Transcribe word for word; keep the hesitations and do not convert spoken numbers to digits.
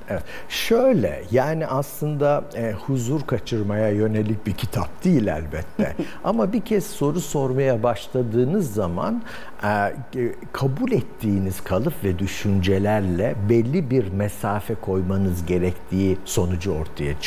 Evet. Şöyle, yani aslında e, huzur kaçırmaya yönelik bir kitap değil elbette. Ama bir kez soru sormaya başladığınız zaman e, kabul ettiğiniz kalıp ve düşüncelerle belli bir mesafe koymanız gerektiği sonucu ortaya çıkıyor.